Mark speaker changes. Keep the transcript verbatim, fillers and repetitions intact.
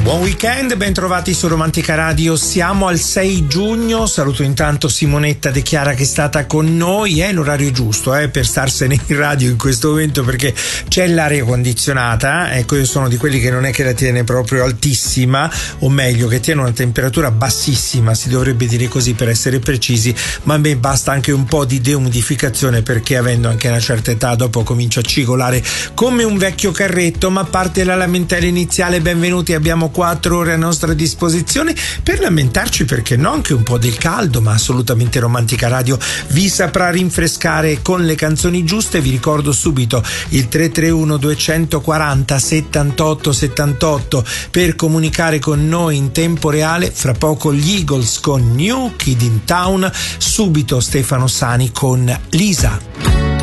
Speaker 1: Buon weekend, ben trovati su Romantica Radio. Siamo al sei giugno. Saluto intanto Simonetta De Chiara che è stata con noi. È l'orario giusto eh, per starsene in radio in questo momento, perché c'è l'aria condizionata. Ecco, io sono di quelli che non è che la tiene proprio altissima, o meglio che tiene una temperatura bassissima, si dovrebbe dire così per essere precisi, ma a me basta anche un po' di deumidificazione, perché avendo anche una certa età dopo comincio a cigolare come un vecchio carretto. Ma a parte la lamentela iniziale, benvenuti, abbiamo quattro ore a nostra disposizione per lamentarci, perché no, anche un po' del caldo, ma assolutamente Romantica Radio vi saprà rinfrescare con le canzoni giuste. Vi ricordo subito il tre tre uno due quattro zero settantotto settantotto per comunicare con noi in tempo reale. Fra poco gli Eagles con New Kid in Town, subito Stefano Sani con Lisa.